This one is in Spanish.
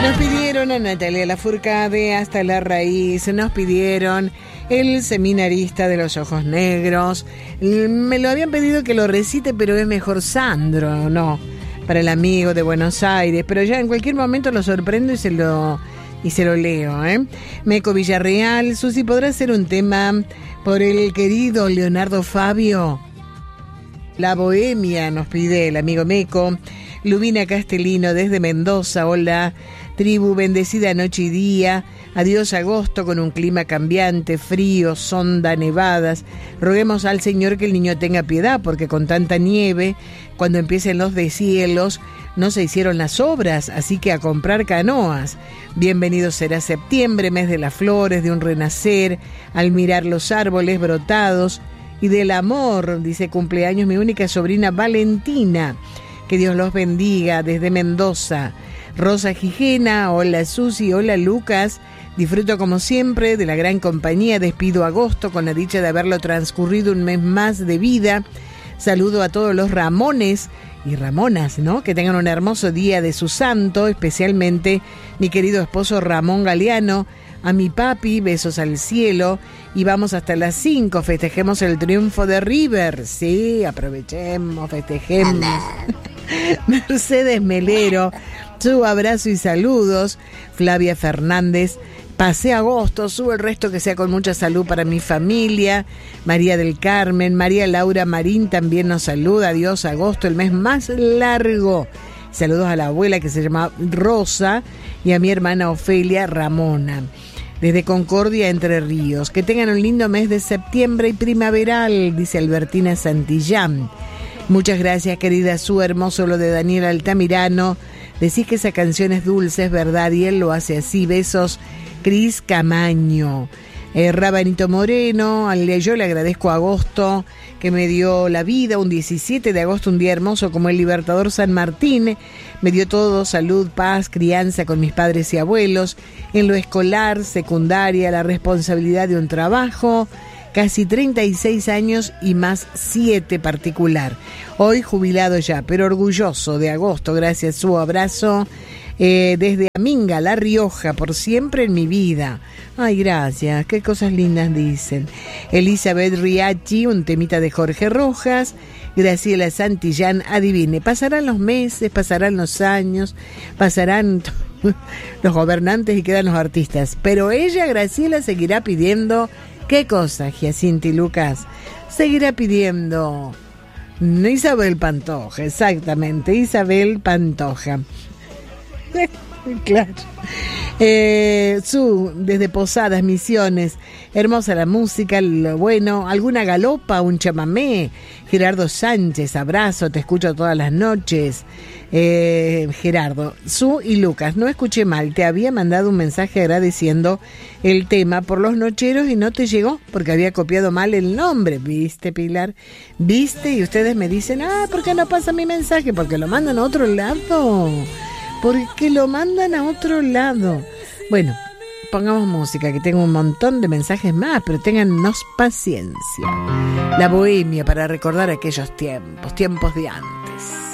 Nos pidieron a Natalia Lafourcade, Hasta la Raíz, nos pidieron El Seminarista de los Ojos Negros. Me lo habían pedido que lo recite, pero es mejor Sandro, ¿no? Para el amigo de Buenos Aires, pero ya en cualquier momento lo sorprendo y se lo leo, ¿eh? Meco Villarreal, Susi, ¿podrá hacer un tema por el querido Leonardo Fabio? La Bohemia, nos pide el amigo Meco. Lubina Castellino desde Mendoza, hola. Tribu, bendecida noche y día. Adiós agosto con un clima cambiante, frío, sonda, nevadas. Roguemos al Señor que el niño tenga piedad, porque con tanta nieve, cuando empiecen los deshielos, no se hicieron las obras, así que a comprar canoas. Bienvenido será septiembre, mes de las flores, de un renacer, al mirar los árboles brotados y del amor, dice cumpleaños mi única sobrina Valentina. Que Dios los bendiga desde Mendoza. Rosa Gijena, hola Susi, hola Lucas. Disfruto como siempre de la gran compañía. Despido agosto con la dicha de haberlo transcurrido un mes más de vida. Saludo a todos los Ramones y Ramonas, ¿no? Que tengan un hermoso día de su santo, especialmente mi querido esposo Ramón Galeano. A mi papi, besos al cielo. Y vamos hasta las 5, festejemos el triunfo de River. Sí, aprovechemos, festejemos. Mercedes Melero, su abrazo y saludos. Flavia Fernández, pasé agosto, sube el resto que sea con mucha salud para mi familia. María del Carmen, María Laura Marín también nos saluda. Adiós agosto, el mes más largo. Saludos a la abuela que se llama Rosa y a mi hermana Ofelia Ramona. Desde Concordia, Entre Ríos. Que tengan un lindo mes de septiembre y primaveral, dice Albertina Santillán. Muchas gracias, querida Su, hermoso lo de Daniel Altamirano. Decís que esa canción es dulce, es verdad, y él lo hace así. Besos, Cris Camaño. Rabanito Moreno, yo le agradezco a agosto que me dio la vida, un 17 de agosto, un día hermoso como el Libertador San Martín. Me dio todo, salud, paz, crianza con mis padres y abuelos. En lo escolar, secundaria, la responsabilidad de un trabajo. Casi 36 años y más 7 particular. Hoy jubilado ya, pero orgulloso de agosto. Gracias, su abrazo. Desde Aminga, La Rioja, por siempre en mi vida. Ay, gracias, qué cosas lindas dicen. Elizabeth Riachi, un temita de Jorge Rojas. Graciela Santillán, adivine, pasarán los meses, pasarán los años, pasarán los gobernantes y quedan los artistas. Pero ella, Graciela, seguirá pidiendo... ¿Qué cosa, Giacinti Lucas? Seguirá pidiendo... Isabel Pantoja, exactamente, Isabel Pantoja. Claro. Desde Posadas, Misiones, hermosa la música, lo bueno, alguna galopa, un chamamé. Gerardo Sánchez, abrazo, te escucho todas las noches. Gerardo, Su y Lucas, no escuché mal, te había mandado un mensaje agradeciendo el tema por los nocheros y no te llegó porque había copiado mal el nombre. ¿Viste, Pilar? ¿Viste? Y ustedes me dicen, ¿por qué no pasa mi mensaje? Porque lo mandan a otro lado. Porque lo mandan a otro lado. Bueno, pongamos música, que tengo un montón de mensajes más, pero téngannos paciencia. La Bohemia para recordar aquellos tiempos de antes.